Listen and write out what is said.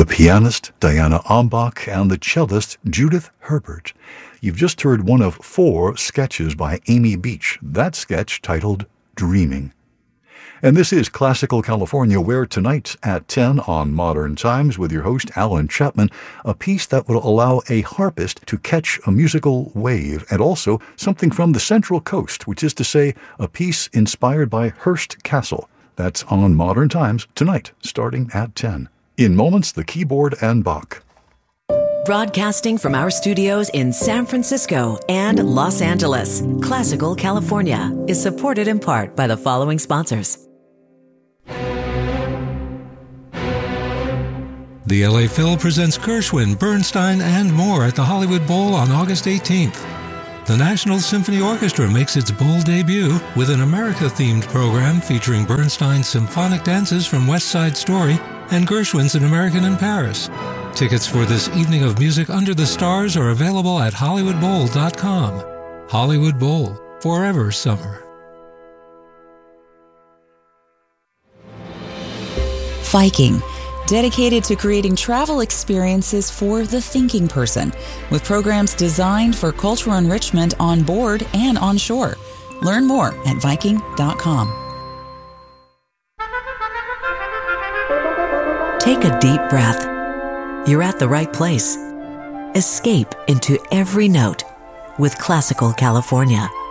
the pianist Diana Ombach and the cellist Judith Herbert. You've just heard one of 4 sketches by Amy Beach, that sketch titled Dreaming. And this is Classical California, where tonight at 10 on Modern Times with your host Alan Chapman, a piece that will allow a harpist to catch a musical wave, and also something from the Central Coast, which is to say a piece inspired by Hearst Castle. That's on Modern Times tonight, starting at 10. In moments, the keyboard and Bach. Broadcasting from our studios in San Francisco and Los Angeles, Classical California is supported in part by the following sponsors. The LA Phil presents Gershwin, Bernstein, and more at the Hollywood Bowl on August 18th. The National Symphony Orchestra makes its bowl debut with an America-themed program featuring Bernstein's symphonic dances from West Side Story and Gershwin's An American in Paris. Tickets for this evening of music under the stars are available at HollywoodBowl.com. Hollywood Bowl, forever summer. Viking, dedicated to creating travel experiences for the thinking person, with programs designed for cultural enrichment on board and on shore. Learn more at Viking.com. Take a deep breath. You're at the right place. Escape into every note with Classical California.